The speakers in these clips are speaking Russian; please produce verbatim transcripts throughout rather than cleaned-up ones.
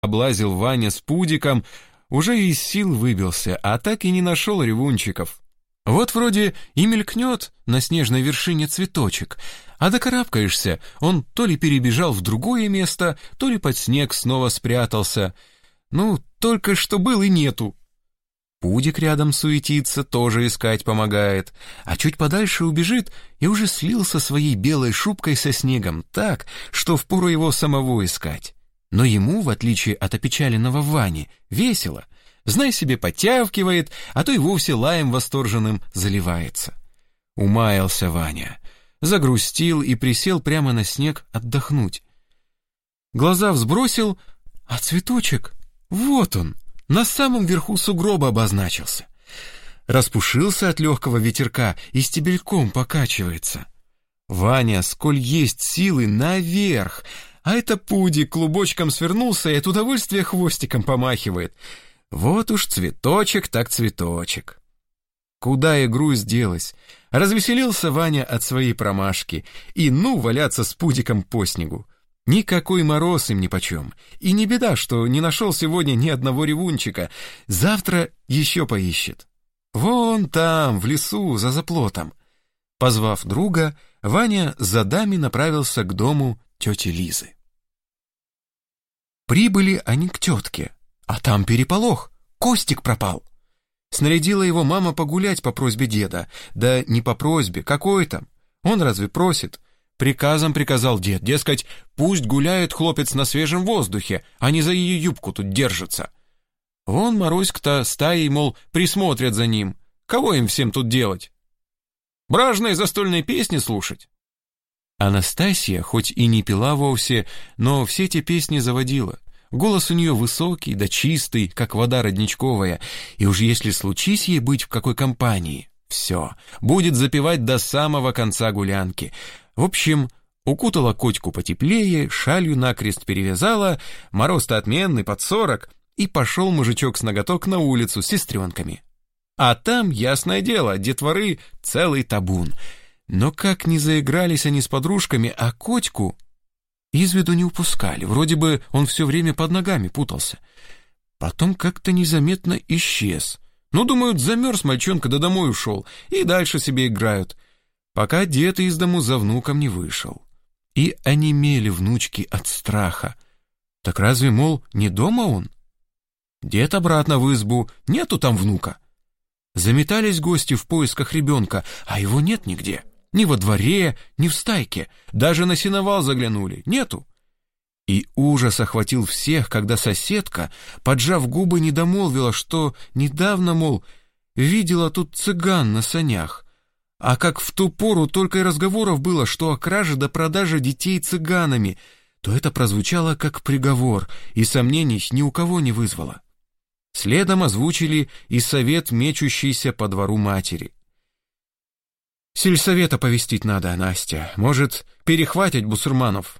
облазил Ваня с Пудиком, уже из сил выбился, а так и не нашел ревунчиков. Вот вроде и мелькнет на снежной вершине цветочек, а докарабкаешься, он то ли перебежал в другое место, то ли под снег снова спрятался. Ну, только что был и нету. Пудик рядом суетится, тоже искать помогает, а чуть подальше убежит и уже слился своей белой шубкой со снегом так, что впору его самого искать. Но ему, в отличие от опечаленного Вани, весело. Знай себе, подтявкивает, а то и вовсе лаем восторженным заливается. Умаялся Ваня, загрустил и присел прямо на снег отдохнуть. Глаза взбросил, а цветочек, вот он, на самом верху сугроба обозначился. Распушился от легкого ветерка и стебельком покачивается. Ваня, сколь есть силы, наверх, а это Пудик клубочком свернулся и от удовольствия хвостиком помахивает. Вот уж цветочек так цветочек. Куда и грусть делась? Развеселился Ваня от своей промашки и ну валяться с Пудиком по снегу. Никакой мороз им нипочем. И не беда, что не нашел сегодня ни одного ревунчика. Завтра еще поищет. Вон там, в лесу, за заплотом. Позвав друга, Ваня за дами направился к дому тети Лизы. Прибыли они к тетке, а там переполох, Костик пропал. Снарядила его мама погулять по просьбе деда. Да не по просьбе, какой там? Он разве просит? Приказом приказал дед, дескать, пусть гуляет хлопец на свежем воздухе, а не за ее юбку тут держится. Вон Маруська-то стаей, мол, присмотрят за ним. Кого им всем тут делать? Бражные застольные песни слушать? Анастасия, хоть и не пела вовсе, но все эти песни заводила. Голос у нее высокий да чистый, как вода родничковая, и уж если случись ей быть в какой компании, все, будет запевать до самого конца гулянки. В общем, укутала котику потеплее, шалью накрест перевязала, мороз-то отменный, под сорок, и пошел мужичок с ноготок на улицу с сестренками. А там, ясное дело, детворы целый табун. Но как не заигрались они с подружками, а котику из виду не упускали, вроде бы он все время под ногами путался. Потом как-то незаметно исчез. Ну, думают, замерз мальчонка, да домой ушел, и дальше себе играют, пока дед из дому за внуком не вышел. И онемели внучки от страха. Так разве, мол, не дома он? Дед обратно в избу, нету там внука. Заметались гости в поисках ребенка, а его нет нигде. Ни во дворе, ни в стайке. Даже на сеновал заглянули. Нету. И ужас охватил всех, когда соседка, поджав губы, недомолвила, что недавно, мол, видела тут цыган на санях. А как в ту пору только и разговоров было, что о краже до продаже детей цыганами, то это прозвучало как приговор, и сомнений ни у кого не вызвало. Следом озвучили и совет, мечущийся по двору матери. Сельсовета повестить надо, Настя. Может, перехватить бусурманов.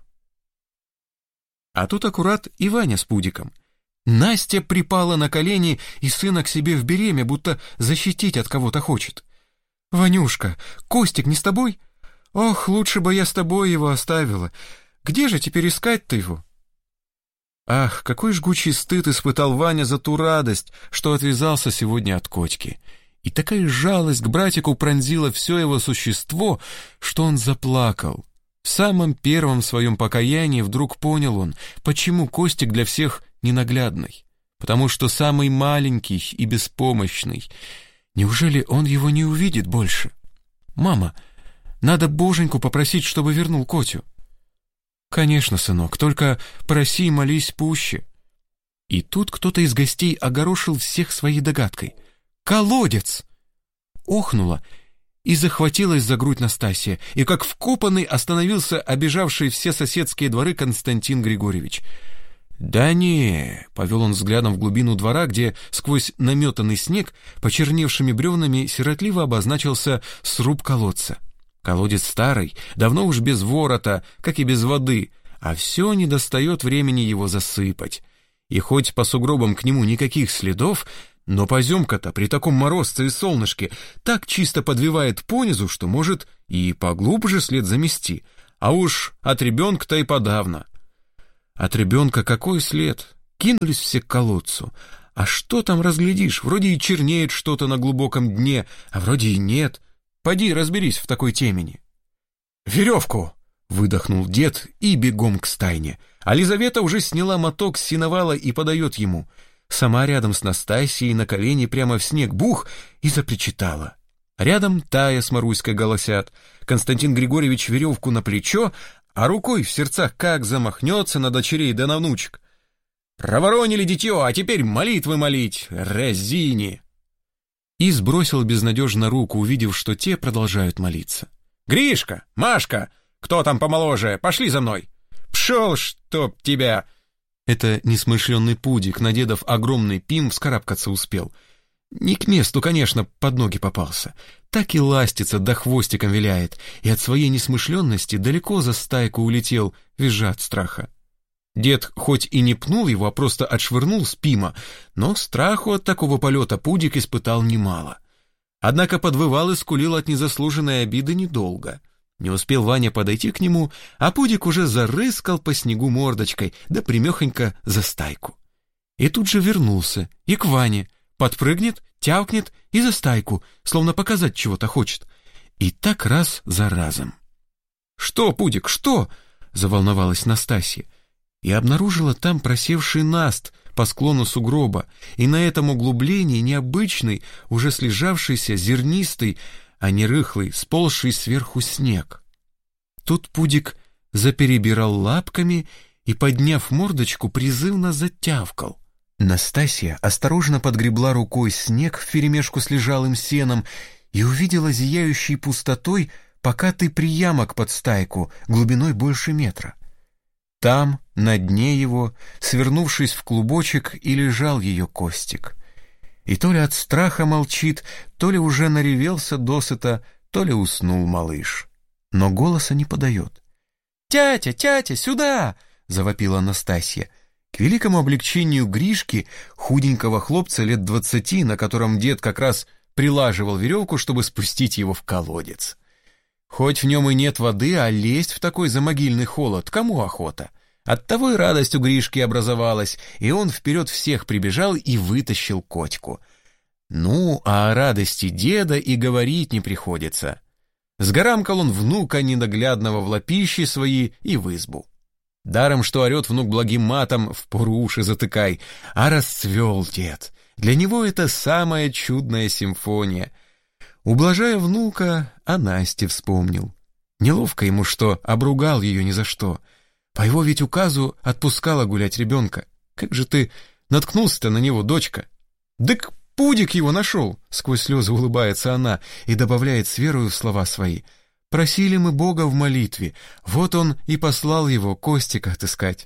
А тут аккурат и Ваня с Пудиком. Настя припала на колени и сына к себе в береме, будто защитить от кого-то хочет. «Ванюшка, Костик не с тобой? Ох, лучше бы я с тобой его оставила. Где же теперь искать-то его?» Ах, какой жгучий стыд испытал Ваня за ту радость, что отвязался сегодня от котики. И такая жалость к братику пронзила все его существо, что он заплакал. В самом первом своем покаянии вдруг понял он, почему Костик для всех ненаглядный. Потому что самый маленький и беспомощный. Неужели он его не увидит больше? «Мама, надо Боженьку попросить, чтобы вернул Котю». «Конечно, сынок, только проси и молись пуще». И тут кто-то из гостей огорошил всех своей догадкой. «Колодец!» Охнула и захватилась за грудь Настасья, и как вкопанный остановился обежавший все соседские дворы Константин Григорьевич. «Да не», — повел он взглядом в глубину двора, где сквозь наметанный снег почерневшими бревнами сиротливо обозначился сруб колодца. Колодец старый, давно уж без ворота, как и без воды, а все не достает времени его засыпать. И хоть по сугробам к нему никаких следов, но поземка-то при таком морозце и солнышке так чисто подвивает понизу, что может и поглубже след замести, а уж от ребенка-то и подавно. От ребенка какой след? кинулись все к колодцу. А что там разглядишь? Вроде и чернеет что-то на глубоком дне, а вроде и нет. Поди разберись в такой темени. «Веревку!» — выдохнул дед и бегом к стайне. А Лизавета уже сняла моток с сеновала и подает ему. Сама рядом с Настасьей на колени прямо в снег бух и запричитала. Рядом Тая с Маруськой голосят. Константин Григорьевич веревку на плечо, а рукой в сердцах как замахнется на дочерей да на внучек. «Проворонили дитё, а теперь молитвы молить, разини!» И сбросил безнадежно руку, увидев, что те продолжают молиться. «Гришка, Машка, кто там помоложе, пошли за мной! Пшел, чтоб тебя!» Это несмышленный пудик, на дедов огромный пим, вскарабкаться успел. Не к месту, конечно, под ноги попался. Так и ластится, да хвостиком виляет, и от своей несмышленности далеко за стайку улетел, визжа от страха. Дед хоть и не пнул его, а просто отшвырнул с пима, но страху от такого полета пудик испытал немало. Однако подвывал и скулил от незаслуженной обиды недолго. Не успел Ваня подойти к нему, а пудик уже зарыскал по снегу мордочкой, да примехонько за стайку. И тут же вернулся и к Ване, подпрыгнет, тявкнет и за стайку, словно показать чего-то хочет. И так раз за разом. «Что, пудик, что?» — заволновалась Настасья. И обнаружила там просевший наст по склону сугроба, и на этом углублении необычный, уже слежавшийся, зернистый, а не рыхлый, сползший сверху снег. Тут пудик заперебирал лапками и, подняв мордочку, призывно затявкал. Настасья осторожно подгребла рукой снег вперемешку с лежалым сеном и увидела зияющей пустотой покатый приямок под стайку глубиной больше метра. Там, на дне его, свернувшись в клубочек, и лежал ее Костик. И то ли от страха молчит, то ли уже наревелся досыта, то ли уснул малыш. Но голоса не подает. «Тятя, тятя, сюда!» — завопила Настасья. К великому облегчению Гришки, худенького хлопца лет двадцати, на котором дед как раз прилаживал веревку, чтобы спустить его в колодец. Хоть в нем и нет воды, а лезть в такой замогильный холод кому охота? Оттого и радость у Гришки образовалась, и он вперед всех прибежал и вытащил Котьку. Ну, а о радости деда и говорить не приходится. Сгарамкал он внука ненаглядного в лапищи свои и в избу. Даром, что орет внук благим матом, впору уши затыкай, а расцвел дед. Для него это самая чудная симфония. Ублажая внука, о Насте вспомнил. Неловко ему, что обругал ее ни за что. По его ведь указу отпускала гулять ребенка. Как же ты наткнулся-то на него, дочка? Дык пудик его нашел, сквозь слезы улыбается она и добавляет с верою в слова свои. Просили мы Бога в молитве, вот он и послал его Костика отыскать.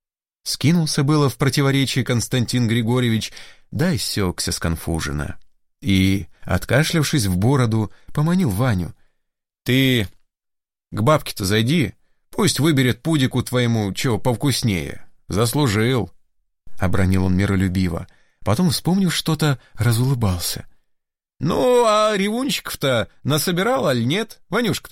Скинулся было в противоречии Константин Григорьевич, да и сёкся сконфуженно. И, откашлявшись в бороду, поманил Ваню. «Ты к бабке-то зайди, пусть выберет пудику твоему чего повкуснее. Заслужил», — обронил он миролюбиво. Потом, вспомнив что-то, разулыбался. «Ну, а ревунчиков-то насобирал, аль нет, Ванюшка-то?»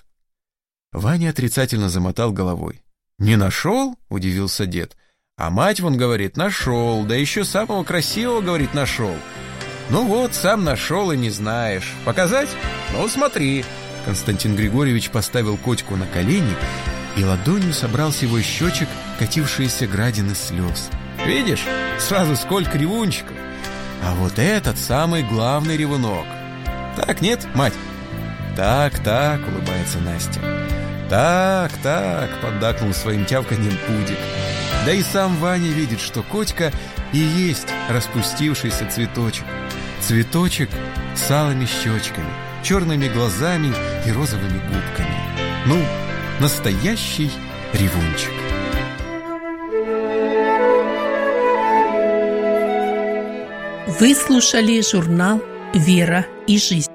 Ваня отрицательно замотал головой. «Не нашел?» — удивился дед. «А мать, вон, говорит, нашел, да еще самого красивого, говорит, нашел». «Ну вот, сам нашел и не знаешь. Показать? Ну, смотри». Константин Григорьевич поставил Котьку на колени и ладонью собрал с его щечек катившиеся градины слез. «Видишь, сразу сколько ревунчиков. А вот этот самый главный ревунок. Так, нет, мать?» «Так, так», — улыбается Настя. «Так, так», — поддакнул своим тявканьем пудик. Да и сам Ваня видит, что Котька и есть распустившийся цветочек. Цветочек с алыми щечками, черными глазами и розовыми губками. Ну, настоящий ревунчик. Вы слушали журнал «Вера и жизнь».